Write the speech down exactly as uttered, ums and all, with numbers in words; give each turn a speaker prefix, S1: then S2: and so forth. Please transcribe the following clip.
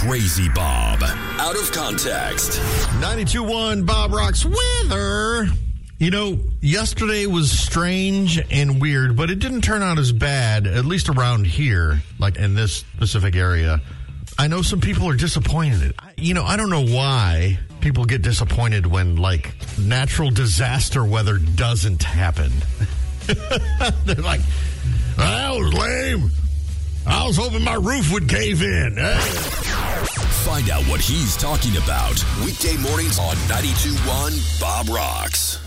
S1: Crazy Bob. Out of context.
S2: ninety-two point one Bob Rocks weather. You know, yesterday was strange and weird, but it didn't turn out as bad, at least around here, like in this specific area. I know some people are disappointed. You know, I don't know why people get disappointed when, like, natural disaster weather doesn't happen. They're like, that was lame. I was hoping my roof would cave in.
S1: Find out what he's talking about. Weekday mornings on ninety-two point one Bob Rocks.